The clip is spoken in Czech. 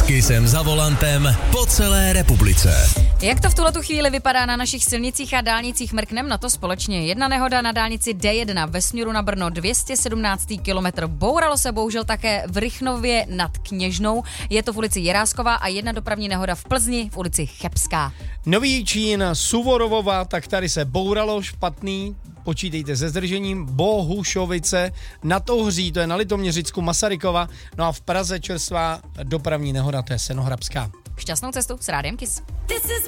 S Kissem za volantem po celé republice. Jak to v tuhletu chvíli vypadá na našich silnicích a dálnicích, mrknem na to společně. Jedna nehoda na dálnici D1 ve směru na Brno, 217. kilometr. Bouralo se bohužel také v Rychnově nad Kněžnou. Je to v ulici Jirásková a jedna dopravní nehoda v Plzni v ulici Chebská. Nový Čín, Suvorovova, tak tady se bouralo, špatný, počítejte se zdržením, Bohušovice, nad Ohří, to je na Litoměřicku, Masarykova, no a v Praze čerstvá dopravní nehoda, to je Senohrabská. Šťastnou cestu s Rádiem Kiss.